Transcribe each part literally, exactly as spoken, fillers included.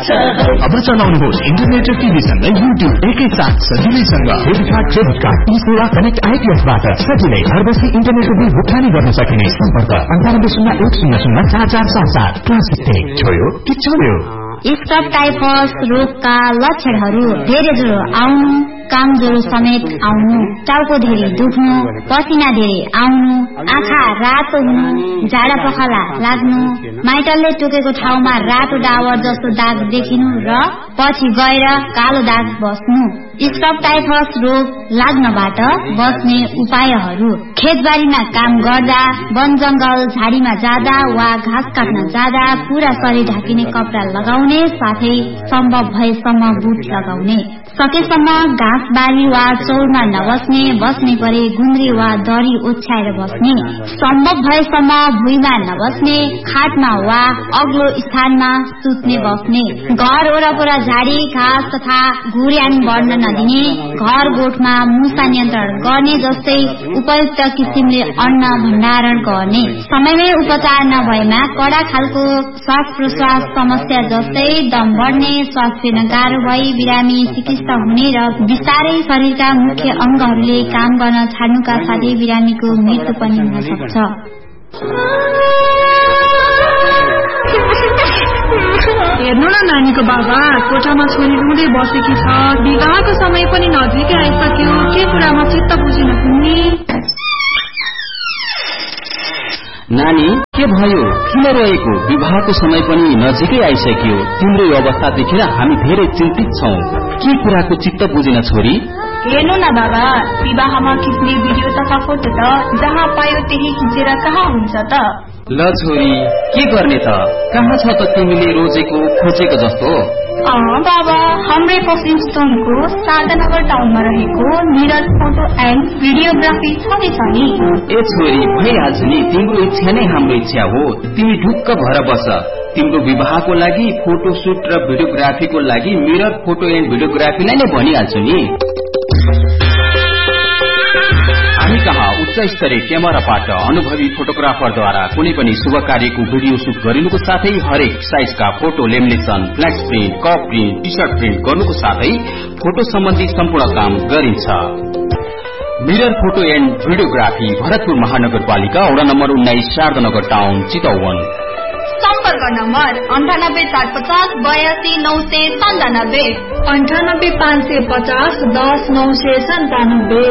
अब चलाउनुहोस् इन्टरनेट र टिभीसँग युट्युब एकैसाथ सजिलैसँग। डेबिट कार्ड, क्रेडिट कार्ड, ई सेवा कनेक्ट आइपीएसबाट सजिलै घर बसी इन्टरनेटको बिल भुक्तानी गर्न सकिने। सम्पर्क अन्ठानब्बे शून्य एक शून्य शून्य चार चार सात सात। क्लासिक टेक छोयो कि छोयो। स्टप टाइफस रोगका लक्षणहरू धेरै ज्वरो आउनु, काम ज्वरो समेत आउनु, टाउको धेरै दुख्नु, पसिना धेरै आउनु, आँखा रातो हुनु, झाडा पखाला लाग्नु, माइटलले टोकेको ठाउँमा रातो डावर जस्तो दाग देखिनु र पछि गएर कालो दाग बस्नु। स्टप टाइफस रोग लाग्नबाट बच्ने उपायहरू: खेतबारीमा काम गर्दा, वन जंगल झाडीमा जाँदा वा घाँस काट्न जाँदा पूरा शरीर ढाकिने कपडा लगाउने, साथै सम्भव भएसम्म बुट लगाउने। सकेसम्म घाँसबारी वा चौरमा नबस्ने, बस्ने परे गुन्द्री वा दरी ओछ्याएर बस्ने। सम्भव भएसम्म भुइँमा नबस्ने, खाटमा वा अग्लो स्थानमा सुत्ने बस्ने। घर वरपर झाडी घाँस तथा घुर्यान बढ्न नदिने, घर गोठमा मुसा नियन्त्रण गर्ने जस्तै उपयुक्त किसिमले अन्न भण्डारण गर्ने। समयमै उपचार नभएमा कडा खालको श्वास प्रश्वास समस्या जस्तै दम बढ्ने, श्वास फेर्न गाह्रो भई बिरामी चिकित्सा हुने र बिस्तारै शरीरका मुख्य अंगहरूले काम गर्न छाड्नुका साथै बिरामीको मृत्यु पनि हुन सक्छ। हेर्नु न नानीको बाबा, कोठामा छोरी रुँदै बसेकी छ। विवाहको समय पनि नजिकै आइसक्यो, के कुरामा चित्त बुझिन पुग्ने? नानी के भयो? किन रहेको? विवाहको समय पनि नजिकै आइसक्यो। तिम्रो यो अवस्था देखेर हामी धेरै चिन्तित छौं। के कुराको चित्त बुझिन छोरी? हेर्नु न बाबा, विवाहमा खिच्ने भिडियो तथा फोटो त जहाँ पायो त्यही खिचेर कहाँ हुन्छ त? ल छोरी, के गर्ने त? कहाँ छ त तिमीले रोजेको खोजेको जस्तो? अँ बाबा, हाम्रै पश्चिम स्टोनको शारदानगर टाउनमा रहेको मिरर फोटो एन्ड भिडियोग्राफी छँदैछ नि। ए छोरी, भइहाल्छ नि, तिम्रो इच्छा नै हाम्रो इच्छा हो। तिमी ढुक्क भएर बस। तिम्रो विवाहको लागि फोटो सुट र भिडियोग्राफीको लागि मिरर फोटो एन्ड भिडियोग्राफीलाई नै भनिहाल्छु नि। हामी कहाँ उच्च स्तरीय क्यामेराबाट अनुभवी फोटोग्राफरद्वारा कुनै पनि शुभ कार्यको भिडियो सुट गरिनुको साथै हरेक साइजका photo lamination, फ्ल्याक्स print, cup print, T short print गर्नुको साथै फोटो सम्बन्धी सम्पूर्ण काम गरिन्छ। Mirror photo and videography, Bharatpur महानगरपालिका वडा नम्बर उन्नाइस, शारदानगर टाउन, चितवन। सम्पर्क नम्बर अन्ठानब्बे चार पचास बयासी नौ सय सन्तानब्बे, अन्ठानब्बे पाँच सय पचास दस नौ सय सन्तानब्बे।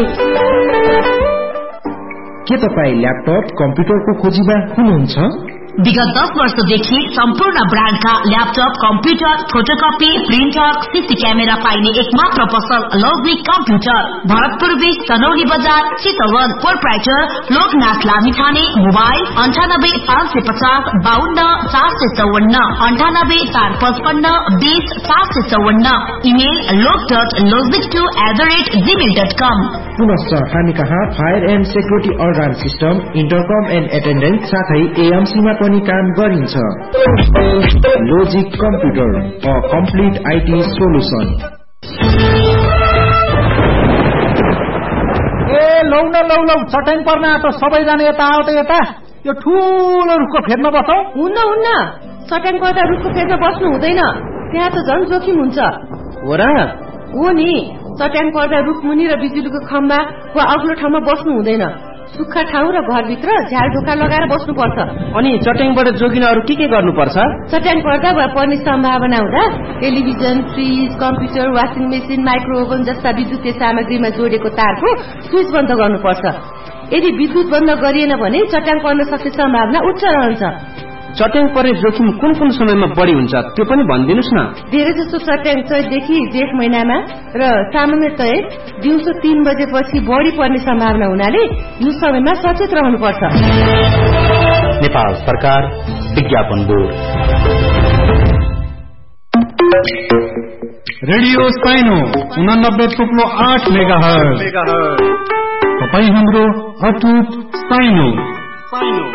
के तपाईँ ल्यापटप कम्प्युटरको खोजीमा हुनुहुन्छ? विगत दस वर्षदेखि सम्पूर्ण ब्रान्डका laptop, computer, photocopy, printer, CC camera पाइने एकमात्र पसल लौजिक कम्प्युटर, भरतपुर बीच, सनौली बजार, चितवन। प्रोप्राइटर लोकनाथ लामिछाने। मोबाइल अन्ठानब्बे पाँच सय पचास बाहन्न चार सय चौवन्न, अन्ठानब्बे चार पचपन्न बीस चार सय चौवन्न। इमेल लोक dot logic two at the rate Gmail dot कम। पुनश्च हामी कहाँ fire and security alarm system, इन्टरकम and attendance साथै एएमसीमा पनि काम गरिन्छ। Logic computer, a complete IT solution. ए लौ न लौ लौ, चट्याङ पर्न आँटो, सबैजना यता आऊ त यता। यो ठूलो रुखको फेदमा बसौ। हुन्न हुन्न, चट्याङ पर्दा रुखको फेदमा बस्नु हुँदैन, त्यहाँ त झन् जोखिम हुन्छ। हो र? हो नि, चट्याङ पर्दा रुखमुनि र बिजुलीको खम्बा वा अग्लो ठाउँमा बस्नु हुँदैन। सुक्खा ठाउँ र घरभित्र झ्याल ढोका लगाएर बस्नुपर्छ। अनि चट्याङबाट जोगिन अरू के के गर्नुपर्छ? चट्याङ पर्दा वा पर्ने सम्भावना हुँदा television, fridge, computer, washing machine, माइक्रोओभन जस्ता विद्युतीय सामग्रीमा जोडेको तारको स्विच बन्द गर्नुपर्छ। यदि विद्युत बन्द गरिएन भने चट्याङ पर्न सक्ने सम्भावना उच्च रहन्छ। चट्याङ पर्ने जोखिम कुन कुन समयमा बढी हुन्छ त्यो पनि भनिदिनुस् न। धेरै जसो चट्याङ चैतदेखि जेठ महिनामा र सामान्यतया दिउँसो तीन बजेपछि बढी पर्ने सम्भावना हुनाले यो समयमा सचेत रहनुपर्छ। नेपाल सरकार विज्ञापन बोर्ड। रेडियो स्पाइनो उनानब्बे थुप्रो आठ मेगा हर्ज। तपाईँ हाम्रो अटुट स्पाइनो।